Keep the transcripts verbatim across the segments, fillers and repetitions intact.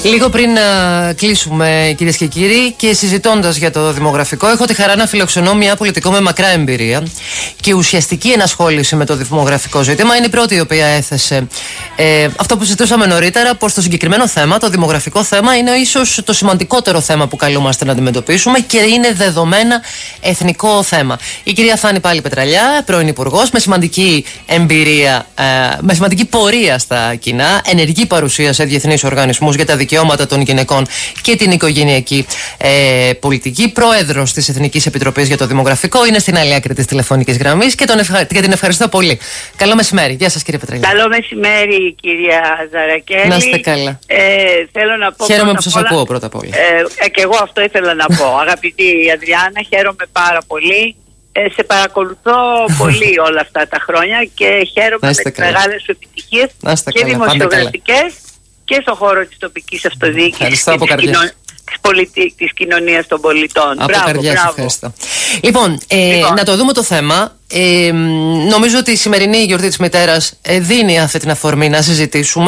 Λίγο πριν να κλείσουμε, κυρίες και κύριοι, και συζητώντας για το δημογραφικό, έχω τη χαρά να φιλοξενώ μια πολιτικό με μακρά εμπειρία και ουσιαστική ενασχόληση με το δημογραφικό ζήτημα. Είναι η πρώτη η οποία έθεσε ε, αυτό που συζητούσαμε νωρίτερα, πως το συγκεκριμένο θέμα, το δημογραφικό θέμα, είναι ίσως το σημαντικότερο θέμα που καλούμαστε να αντιμετωπίσουμε και είναι δεδομένα εθνικό θέμα. Η κυρία Φάνη πάλι Πετραλιά, πρώην Υπουργός, με σημαντική εμπειρία, ε, με σημαντική πορεία στα κοινά, ενεργή παρουσία σε διεθνείς οργανισμούς για τα δικαιώματα των γυναικών και την οικογενειακή ε, πολιτική, πρόεδρος της Εθνικής Επιτροπής για το Δημογραφικό, είναι στην άλλη άκρη της τηλεφωνικής γραμμής και, τον ευχα... και την ευχαριστώ πολύ. Καλό μεσημέρι. Γεια σας, κύριε Πετραλιά. Καλό μεσημέρι, κυρία Ζαρακέλη. Να είστε καλά. Ε, θέλω να πω χαίρομαι που σας όλα... ακούω πρώτα απ' όλα. Ε, και εγώ αυτό ήθελα να πω. Αγαπητή Αδριάννα, χαίρομαι πάρα πολύ. Ε, σε παρακολουθώ πολύ όλα αυτά τα χρόνια και χαίρομαι με τις μεγάλες σου επιτυχίες και δημοσιογραφικές και στον χώρο της τοπικής αυτοδιοίκησης και της, κοινο... της, πολιτι... της κοινωνίας των πολιτών. Από μπράβο, καρδιάς μπράβο. Ευχαριστώ. Λοιπόν, ε, λοιπόν, να το δούμε το θέμα. Ε, νομίζω ότι η σημερινή γιορτή της μητέρας ε, δίνει αυτή την αφορμή να συζητήσουμε.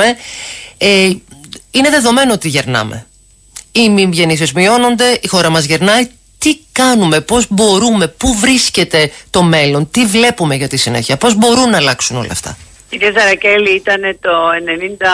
Ε, είναι δεδομένο ότι γερνάμε. Οι μη γεννήσεις μειώνονται, η χώρα μας γερνάει. Τι κάνουμε, πώς μπορούμε, πού βρίσκεται το μέλλον, τι βλέπουμε για τη συνέχεια, πώς μπορούν να αλλάξουν όλα αυτά? Κύριε Ζαρακέλη, ήταν το ενενήντα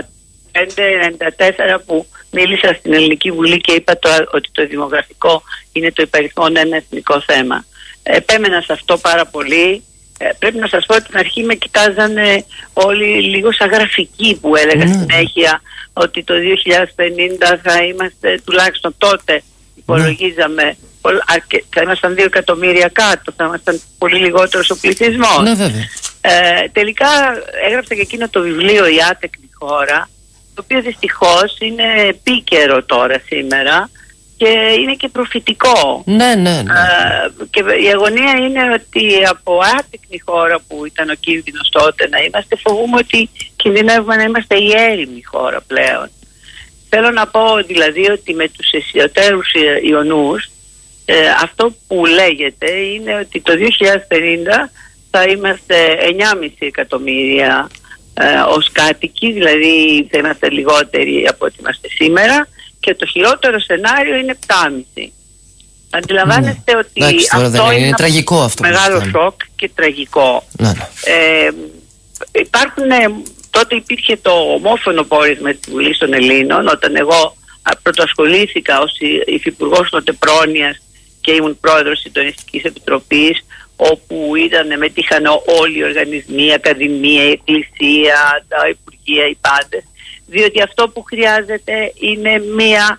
πέντε ενενήντα τέσσερα που μίλησα στην Ελληνική Βουλή και είπα το, ότι το δημογραφικό είναι το υπαριθμόν ένα εθνικό θέμα. Επέμενα σε αυτό πάρα πολύ. Ε, πρέπει να σας πω ότι στην αρχή με κοιτάζανε όλοι λίγο σαν γραφική που έλεγα mm. συνέχεια ότι το δύο χιλιάδες πενήντα θα είμαστε, τουλάχιστον τότε υπολογίζαμε, mm. θα ήμασταν δύο εκατομμύρια κάτω, θα ήμασταν πολύ λιγότερος ο πληθυσμός. Ναι, βέβαια. Ε, τελικά έγραψα και εκείνο το βιβλίο «Η άτεκνη χώρα», το οποίο δυστυχώς είναι επίκαιρο τώρα σήμερα και είναι και προφητικό. Ναι, ναι, ναι. Ε, και η αγωνία είναι ότι από άτεκνη χώρα που ήταν ο κίνδυνος τότε να είμαστε, φοβούμαι ότι κινδυνεύουμε να είμαστε η έρημη χώρα πλέον. Θέλω να πω δηλαδή ότι με τους αισιωτέρους ιονούς ε, αυτό που λέγεται είναι ότι το δύο χιλιάδες πενήντα θα είμαστε εννιά κόμμα πέντε εκατομμύρια ε, ως κάτοικοι, δηλαδή θα είμαστε λιγότεροι από ό,τι είμαστε σήμερα και το χειρότερο σενάριο είναι επτά κόμμα πέντε. Αντιλαμβάνεστε mm. ότι Άξι, αυτό είναι, είναι ένα τραγικό αυτό μεγάλο σοκ και τραγικό. Ναι, ναι. Ε, υπάρχουν... Τότε υπήρχε το ομόφωνο πόρισμα της Βουλής των Ελλήνων, όταν εγώ πρωτοασχολήθηκα ως υφυπουργός τότε πρόνοιας και ήμουν πρόεδρος της Συντονιστικής Επιτροπής, όπου ήταν, μετήχαν όλοι οι οργανισμοί, η Ακαδημία, η Εκκλησία, τα Υπουργεία, οι πάντες, διότι αυτό που χρειάζεται είναι μια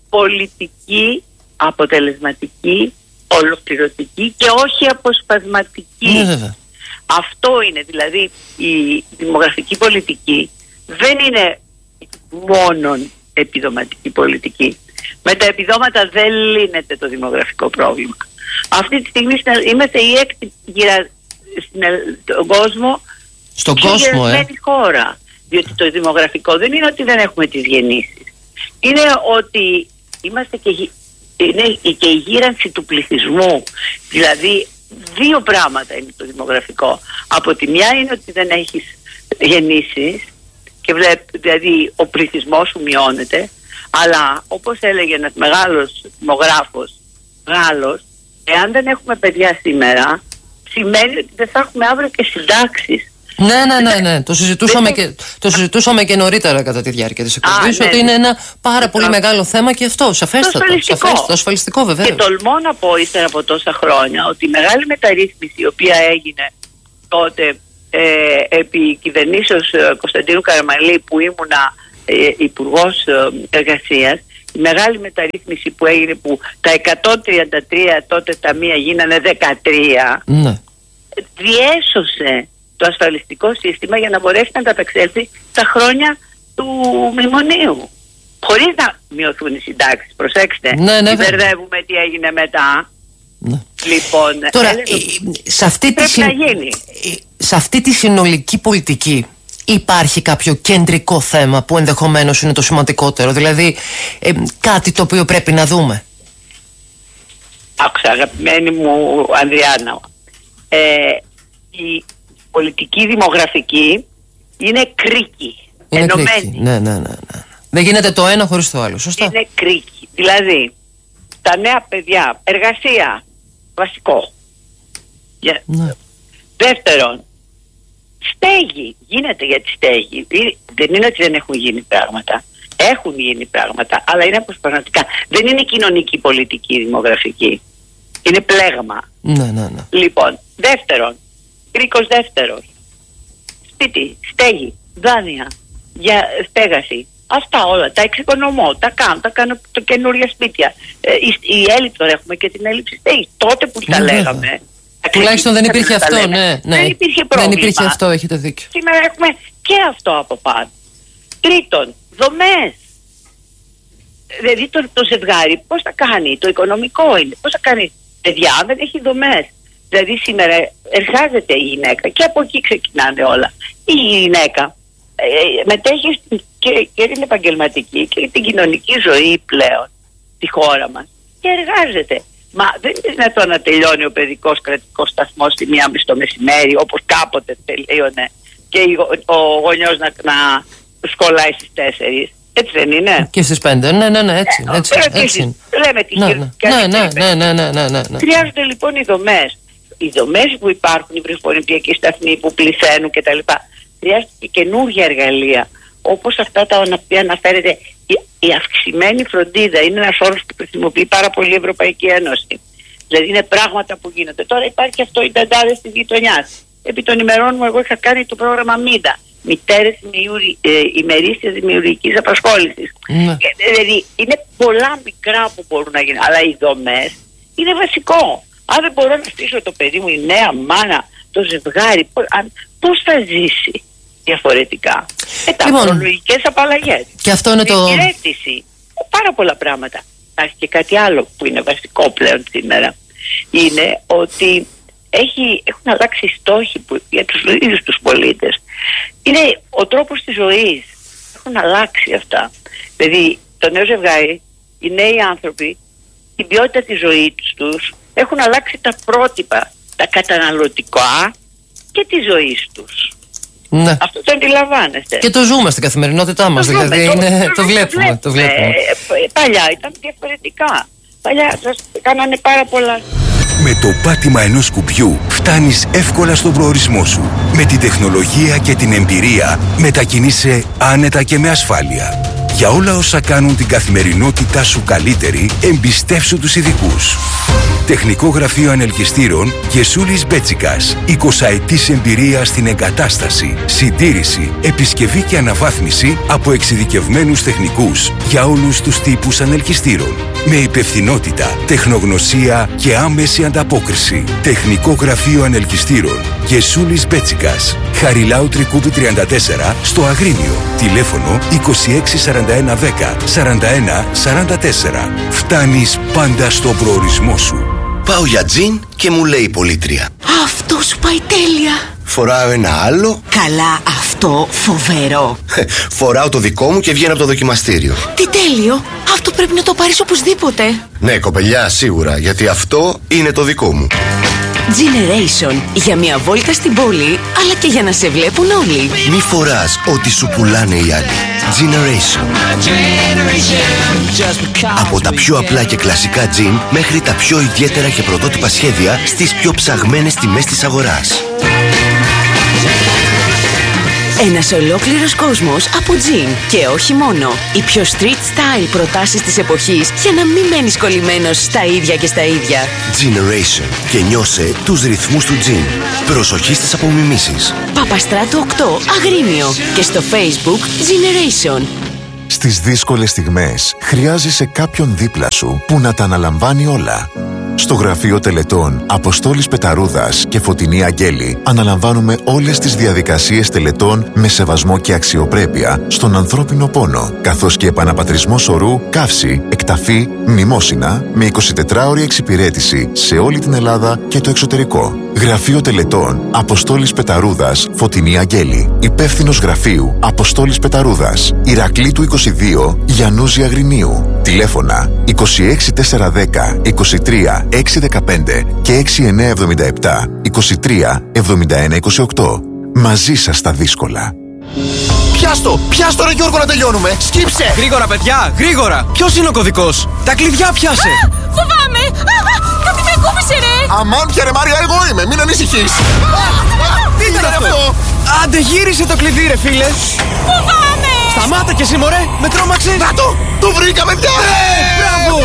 πολιτική, αποτελεσματική, ολοκληρωτική και όχι αποσπασματική. Ναι, αυτό είναι, δηλαδή η δημογραφική πολιτική δεν είναι μόνον επιδοματική πολιτική. Με τα επιδόματα δεν λύνεται το δημογραφικό πρόβλημα. Αυτή τη στιγμή είμαστε η έκτη γυρα... στον κόσμο στον και κόσμο, ε. χώρα. Διότι το δημογραφικό δεν είναι ότι δεν έχουμε τις γεννήσεις. Είναι ότι είμαστε και, είναι και η γύρανση του πληθυσμού. Δηλαδή δύο πράγματα είναι το δημογραφικό. Από τη μια είναι ότι δεν έχεις γεννήσεις και βλέπει, δηλαδή ο πληθυσμός σου μειώνεται, αλλά όπως έλεγε ένας μεγάλος δημογράφος Γάλλος, εάν δεν έχουμε παιδιά σήμερα σημαίνει ότι δεν θα έχουμε αύριο και συντάξεις. Ναι, ναι, ναι, ναι. Το συζητούσαμε, και, το συζητούσαμε και νωρίτερα κατά τη διάρκεια της εκπομπής, ναι, ότι είναι ένα πάρα πολύ μεγάλο θέμα και αυτό, σαφέστατο. Το ασφαλιστικό, το ασφαλιστικό βεβαίως. Και τολμώ να πω ύστερα από τόσα χρόνια ότι η μεγάλη μεταρρύθμιση η οποία έγινε τότε ε, επί κυβερνήσεως Κωνσταντίνου Καραμανλή που ήμουνα ε, υπουργός ε, εργασίας, η μεγάλη μεταρρύθμιση που έγινε που τα εκατόν τριάντα τρία τότε ταμεία γίνανε δεκατρία, ναι. διέσωσε το ασφαλιστικό σύστημα για να μπορέσει να ανταπεξέλθει στα χρόνια του μνημονίου. Χωρίς να μειωθούν οι συντάξεις. Προσέξτε, ναι, ναι, μπερδεύουμε τι έγινε μετά. Ναι. Λοιπόν, τώρα, έλεγα, ε, σε, αυτή τη συν... σε αυτή τη συνολική πολιτική υπάρχει κάποιο κεντρικό θέμα που ενδεχομένως είναι το σημαντικότερο, δηλαδή ε, κάτι το οποίο πρέπει να δούμε? Άκουσα, αγαπημένη μου Ανδριάννα, ε, η πολιτική δημογραφική είναι κρίκη, είναι ενωμένη. Κρίκη. Ναι, ναι, ναι, ναι. Δεν γίνεται το ένα χωρίς το άλλο, σωστά. Είναι κρίκι. Δηλαδή, τα νέα παιδιά, εργασία, βασικό. Yeah. Ναι. Δεύτερον, στέγη. Γίνεται για τη στέγη. Δεν είναι ότι δεν έχουν γίνει πράγματα. Έχουν γίνει πράγματα, αλλά είναι αποσπασματικά. Δεν είναι κοινωνική πολιτική δημογραφική. Είναι πλέγμα. Ναι, ναι, ναι. Λοιπόν, δεύτερον, κρίκος δεύτερος. Σπίτι, στέγη, δάνεια για στέγαση. Αυτά όλα, τα εξοικονομώ, τα κάνω, τα κάνω το καινούργια σπίτια. Ε, η, η έλλειψη, τώρα έχουμε και την έλλειψη στέγης. Τότε που τα λέγαμε. Τουλάχιστον δεν υπήρχε αυτό, ναι, ναι. Δεν υπήρχε πρόβλημα. Δεν υπήρχε αυτό, έχετε δίκιο. Σήμερα έχουμε και αυτό από πάνω. Τρίτον, δομές. Δηλαδή το, το ζευγάρι πώς θα κάνει, το οικονομικό είναι, πώς θα κάνει. Παιδιά, δεν έχει δομές. Δηλαδή σήμερα εργάζεται η γυναίκα και από εκεί ξεκινάνε όλα. Η γυναίκα ε, μετέχει και, και την επαγγελματική και την κοινωνική ζωή πλέον στη χώρα μας και εργάζεται. Μα δεν είναι δυνατόν να τελειώνει ο παιδικός κρατικός σταθμός στη μία μισή το μεσημέρι, όπως κάποτε τελείωνε, και ο γονιός να, να σχολάει στις τέσσερις. Έτσι δεν είναι? Και στις πέντε, ναι, ναι, ναι, έτσι, ε, έτσι, έτσι, έτσι. Λέμε τη ναι, ναι, ναι, ναι, ναι, ναι, ναι, ναι, ναι. Χρειάζονται λοιπόν οι δομές. Οι δομές που υπάρχουν, οι βρεφονιπιακοί σταθμοί που πληθαίνουν κτλ. Χρειάζονται και καινούργια εργαλεία. Όπως αυτά τα οποία αναφέρεται, η, η αυξημένη φροντίδα είναι ένας όρος που χρησιμοποιεί πάρα πολύ η Ευρωπαϊκή Ένωση. Δηλαδή είναι πράγματα που γίνονται. Τώρα υπάρχει αυτό οι νταντάδες της γειτονιάς. Επί των ημερών μου εγώ είχα κάνει το πρόγραμμα ΜΙΔΑ. Μητέρες ε, ημερήσιας δημιουργικής απασχόλησης. Ναι. Δηλαδή είναι πολλά μικρά που μπορούν να γίνουν. Αλλά οι δομές είναι βασικό. Αν δεν μπορώ να στήσω το παιδί μου, η νέα μάνα, το ζευγάρι, πώς θα ζήσει διαφορετικά? Μεταφρολογικές λοιπόν, απαλλαγές. Και αυτό είναι το... Υπηρέτηση. Πάρα πολλά πράγματα. Υπάρχει και κάτι άλλο που είναι βασικό πλέον σήμερα. Είναι ότι έχει, έχουν αλλάξει οι στόχοι που, για τους ίδιους τους πολίτες. Είναι ο τρόπος της ζωής. Έχουν αλλάξει αυτά. Δηλαδή το νέο ζευγάρι, οι νέοι άνθρωποι, την ποιότητα της ζωής τους, έχουν αλλάξει τα πρότυπα, τα καταναλωτικά και τη ζωή τους. Ναι. Αυτό το αντιλαμβάνεστε. Και το ζούμε στην καθημερινότητά μας. Το, δηλαδή το, είναι, το, το, βλέπουμε, το, το βλέπουμε. Ε, παλιά ήταν διαφορετικά. Παλιά σας κάνανε πάρα πολλά. Με το πάτημα ενός κουμπιού φτάνεις εύκολα στον προορισμό σου. Με την τεχνολογία και την εμπειρία μετακινείσαι άνετα και με ασφάλεια. Για όλα όσα κάνουν την καθημερινότητά σου καλύτερη, εμπιστεύσου τους ειδικούς. Τεχνικό Γραφείο Ανελκυστήρων Γεσούλης Μπέτσικας. εικοσαετής εμπειρία στην εγκατάσταση, συντήρηση, επισκευή και αναβάθμιση από εξειδικευμένους τεχνικούς για όλους τους τύπους ανελκυστήρων. Με υπευθυνότητα, τεχνογνωσία και άμεση ανταπόκριση. Τεχνικό Γραφείο Ανελκυστήρων Γεσούλης Μπέτσικας. Χαριλάου Τρικούπη τριάντα τέσσερα στο Αγρίνιο. Τηλέφωνο είκοσι έξι σαράντα ένα δέκα σαράντα ένα σαράντα τέσσερα. Φτάνεις πάντα στον προορισμό σου. Πάω για τζιν και μου λέει η πολίτρια: αυτό σου πάει τέλεια. Φοράω ένα άλλο. Καλά, αυτό φοβερό. Φοράω το δικό μου και βγαίνω από το δοκιμαστήριο. Τι τέλειο. Αυτό πρέπει να το πάρεις οπωσδήποτε. Ναι, κοπελιά, σίγουρα, γιατί αυτό είναι το δικό μου. Generation. Για μια βόλτα στην πόλη, αλλά και για να σε βλέπουν όλοι. Μη φοράς ό,τι σου πουλάνε οι άλλοι. Generation. Από τα πιο απλά και κλασικά τζιν μέχρι τα πιο ιδιαίτερα και πρωτότυπα σχέδια στις πιο ψαγμένες τιμές της αγοράς. Ένας ολόκληρος κόσμος από τζιν. Και όχι μόνο. Οι πιο street style προτάσεις της εποχής για να μην μένεις κολλημένος στα ίδια και στα ίδια. Generation. Και νιώσε τους ρυθμούς του τζιν. Προσοχή στις απομιμήσεις. Παπαστράτου οκτώ, Αγρίνιο. Και στο Facebook Generation. Στις δύσκολες στιγμές χρειάζεσαι κάποιον δίπλα σου που να τα αναλαμβάνει όλα. Στο Γραφείο Τελετών Αποστόλης Πεταρούδας και Φωτεινή Αγγέλη αναλαμβάνουμε όλες τις διαδικασίες τελετών με σεβασμό και αξιοπρέπεια στον ανθρώπινο πόνο, καθώς και επαναπατρισμό σωρού, καύση, εκταφή, μνημόσυνα με εικοσιτετράωρη εξυπηρέτηση σε όλη την Ελλάδα και το εξωτερικό. Γραφείο Τελετών Αποστόλης Πεταρούδας Φωτεινή Αγγέλη. Υπεύθυνος γραφείου Αποστόλης Πεταρούδας. Ηρακλήτου είκοσι δύο, Γιαννούζη Αγρινίου. Τηλέφωνα είκοσι έξι τετρακόσια δέκα είκοσι τρία έξι δεκαπέντε και έξι εννιά εβδομήντα επτά είκοσι τρία εβδομήντα ένα είκοσι οκτώ. Μαζί σας στα δύσκολα. Πιάστο! Πιάστο, ρε Γιώργο, να τελειώνουμε! Σκύψε! Γρήγορα, παιδιά, γρήγορα! Ποιος είναι ο κωδικός? Τα κλειδιά πιάσε! Α, φοβάμαι! Α, κάτι με κούμπησε, ρε! Αμάν πια, ρε Μάρια, εγώ είμαι, μην ανησυχείς! Τι ήταν αυτό? Άντε, γύρισε το κλειδί, ρε φίλε! Φοβάμαι! Σταμάτα κι εσύ, μωρέ! Με τρόμαξε! Να το! Το βρήκαμε πια! Μπράβο!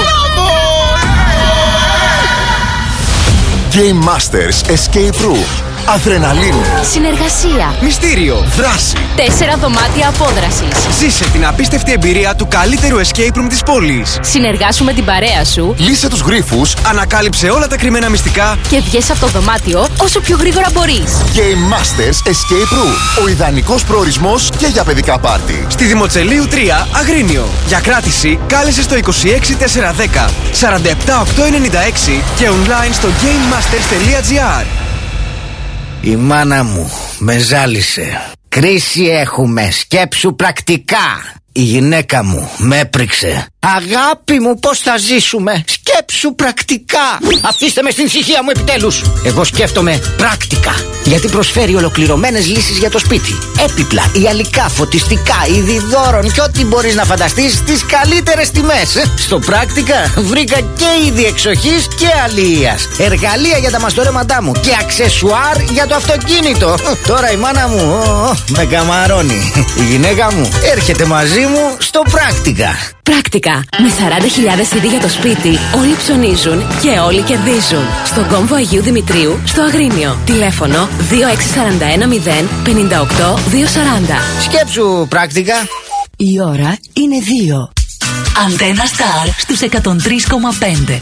Game Masters Escape Room. Αδρεναλίνη. Συνεργασία. Μυστήριο. Δράση. Τέσσερα δωμάτια απόδρασης. Ζήσε την απίστευτη εμπειρία του καλύτερου escape room της πόλης. Συνεργάσου με την παρέα σου. Λύσε τους γρίφους. Ανακάλυψε όλα τα κρυμμένα μυστικά Και βγες από το δωμάτιο όσο πιο γρήγορα μπορείς. Game Masters Escape Room. Ο ιδανικός προορισμός και για παιδικά πάρτι. στη Δημοτσελείου τρία, Αγρίνιο. Για κράτηση, κάλεσε στο είκοσι έξι τετρακόσια δέκα σαράντα επτά οκτακόσια ενενήντα έξι και online στο gamemasters τελεία gr. Η μάνα μου με ζάλισε. Κρίση έχουμε, σκέψου πρακτικά. Η γυναίκα μου με έπριξε. Αγάπη μου, πώς θα ζήσουμε? Σκέψου πρακτικά. Αφήστε με στην ησυχία μου επιτέλους. Εγώ σκέφτομαι πράκτικα, γιατί προσφέρει ολοκληρωμένες λύσεις για το σπίτι. Έπιπλα, ιαλικά, φωτιστικά, είδη δώρων και ό,τι μπορείς να φανταστείς στις καλύτερες τιμές. Στο πράκτικα βρήκα και είδη εξοχής και αλίας, εργαλεία για τα μαστορέματά μου και αξεσουάρ για το αυτοκίνητο. Τώρα η μάνα μου ο, με καμαρώνει. Η γυναίκα μου έρχεται μαζί μου στο πράκτικα. Πράκτικα. Με σαράντα χιλιάδες είδη για το σπίτι, όλοι ψωνίζουν και όλοι κερδίζουν. Στον κόμβο Αγίου Δημητρίου, στο Αγρίνιο. Τηλέφωνο δύο έξι τέσσερα ένα μηδέν πέντε οκτώ δύο σαράντα. Σκέψου πράκτικα. Η ώρα είναι δύο. Αντένα Star στους εκατόν τρία κόμμα πέντε.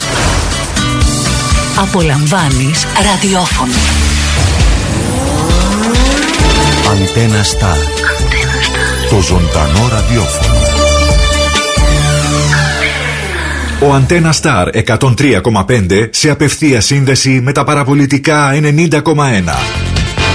Απολαμβάνεις ραδιόφωνο. Αντένα Star. Το ζωντανό ραδιόφωνο. Ο Αντένα Star εκατόν τρία κόμμα πέντε σε απευθεία σύνδεση με τα παραπολιτικά ενενήντα κόμμα ένα.